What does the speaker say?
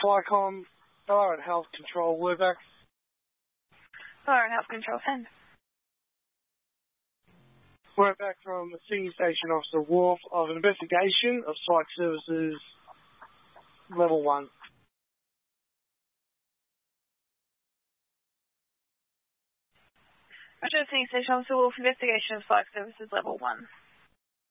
Flycom, hello at Health Control, we're back. Hello at Health Control, send. We're back from the Senior Station Officer Wharf of an investigation of Psych Services Level 1. Roger, Senior Station Officer Wharf, investigation of Psych Services Level 1.